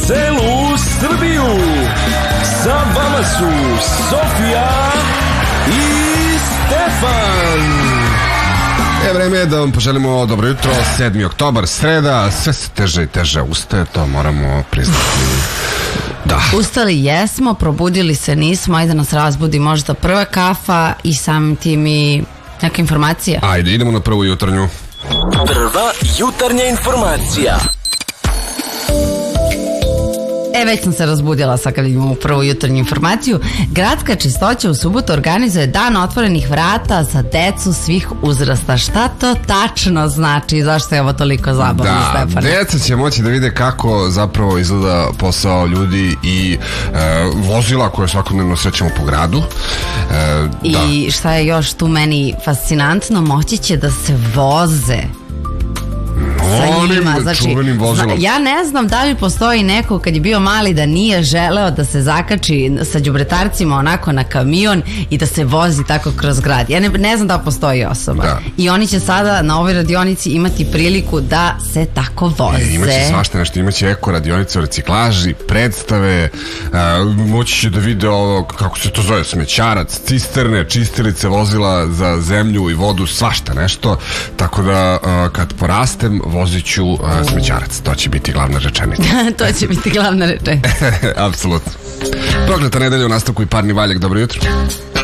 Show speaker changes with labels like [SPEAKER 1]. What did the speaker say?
[SPEAKER 1] celu Srbiju. Sa vama su Sofija i Stefan.
[SPEAKER 2] Vreme je da vam poželimo dobro jutro. 7. oktobar, sreda. Sve se teže i teže ustaje, to moramo priznati. Da.
[SPEAKER 3] Ustali jesmo, probudili se nismo. Ajde nas razbudi možda prva kafa i samim tim i neka informacija.
[SPEAKER 2] Ajde, idemo na prvu jutarnju.
[SPEAKER 1] Prva jutarnja informacija.
[SPEAKER 3] Već sam se razbudila sad kad imamo prvu jutarnju informaciju. Gradska čistoća u subotu organizuje dan otvorenih vrata za decu svih uzrasta. Šta to tačno znači? Zašto je ovo toliko zabavno, Stefane?
[SPEAKER 2] Deca će moći da vide kako zapravo izgleda posao ljudi i vozila koje svakodnevno srećemo po gradu.
[SPEAKER 3] I šta je još tu meni fascinantno, moći će da se voze sa njima, znači, ja ne znam da li postoji neko kad je bio mali da nije želeo da se zakači sa đubretarcima onako na kamion i da se vozi tako kroz grad. Ja ne znam da postoji osoba. I oni će sada na ovoj radionici imati priliku da se tako voze.
[SPEAKER 2] Imaće svašta nešto, imaće eko radionice o reciklaži, predstave, moći će da vide ovo, kako se to zove, smećarac, cisterne, čistilice, vozila za zemlju i vodu, svašta nešto, tako da kad porastem vozit ću smećarac. To će biti glavna rečenica.
[SPEAKER 3] To će biti glavna rečenica.
[SPEAKER 2] Apsolutno. Prokleta nedelja u nastavku i parni valjak. Dobro jutro.